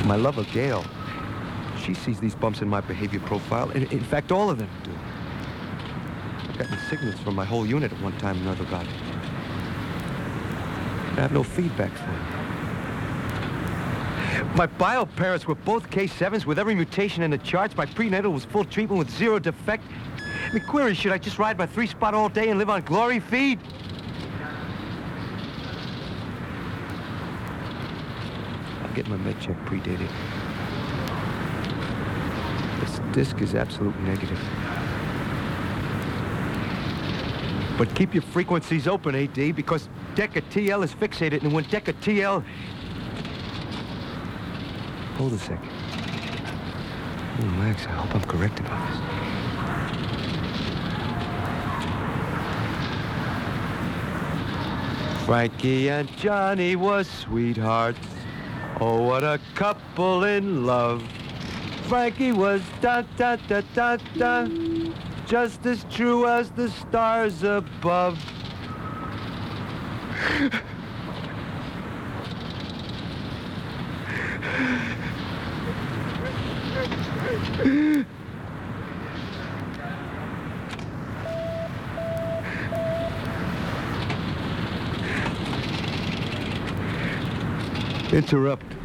My lover, Gail, she sees these bumps in my behavior profile. In fact, all of them do. I've gotten signals from my whole unit at one time or another about it. I have no feedback for it. My bio parents were both K7s with every mutation in the charts. My prenatal was full treatment with zero defect. McQuarrie, should I just ride my 3-spot all day and live on glory feed? I'll get my med check predated. This disc is absolute negative. But keep your frequencies open, AD, because Deca TL is fixated, and when Deca TL... Hold a second. Oh, Max, I hope I'm correct about this. Frankie and Johnny were sweethearts. Oh, what a couple in love. Frankie was da-da-da-da-da, just as true as the stars above. Interrupt.